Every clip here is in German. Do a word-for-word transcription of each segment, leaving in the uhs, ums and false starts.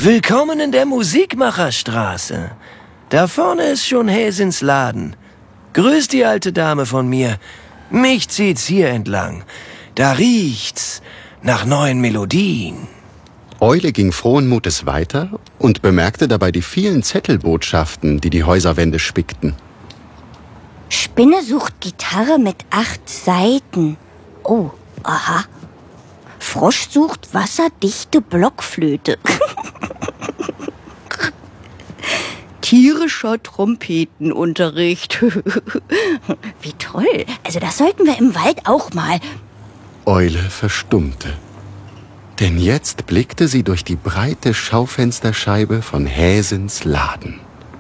Willkommen in der Musikmacherstraße. Da vorne ist schon Häsins Laden. Grüß die alte Dame von mir. Mich zieht's hier entlang. Da riecht's nach neuen Melodien. Eule ging frohen Mutes weiter und bemerkte dabei die vielen Zettelbotschaften, die die Häuserwände spickten. Spinne sucht Gitarre mit acht Saiten. Oh, aha. Frosch sucht wasserdichte Blockflöte. Tierischer Trompetenunterricht. Wie toll. Also das sollten wir im Wald auch mal. Eule verstummte. Denn jetzt blickte sie durch die breite Schaufensterscheibe von Häsins Laden.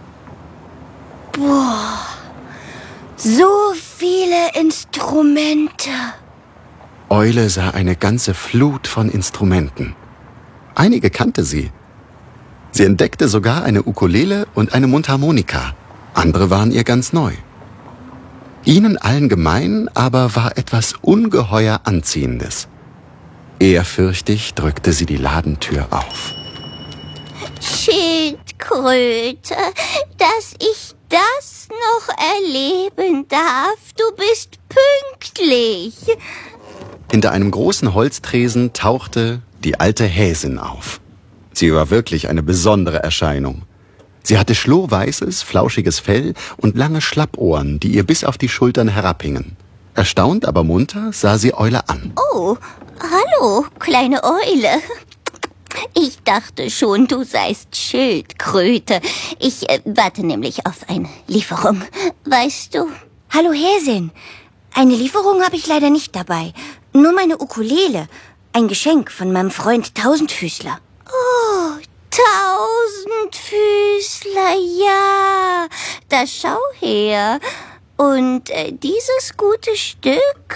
Boah, so viele Instrumente. Eule sah eine ganze Flut von Instrumenten. Einige kannte sie. Sie entdeckte sogar eine Ukulele und eine Mundharmonika. Andere waren ihr ganz neu. Ihnen allen gemein aber war etwas ungeheuer Anziehendes. Ehrfürchtig drückte sie die Ladentür auf. Schildkröte, dass ich das noch erleben darf. Du bist pünktlich. Hinter einem großen Holztresen tauchte die alte Häsin auf. Sie war wirklich eine besondere Erscheinung. Sie hatte schlohweißes, flauschiges Fell und lange Schlappohren, die ihr bis auf die Schultern herabhingen. Erstaunt, aber munter sah sie Eule an. Oh, hallo, kleine Eule. Ich dachte schon, du seist Schildkröte. Ich äh, warte nämlich auf eine Lieferung, weißt du? Hallo Häsin, eine Lieferung habe ich leider nicht dabei. Nur meine Ukulele, ein Geschenk von meinem Freund Tausendfüßler. Oh, Tausendfüßler, ja, da schau her. Und äh, dieses gute Stück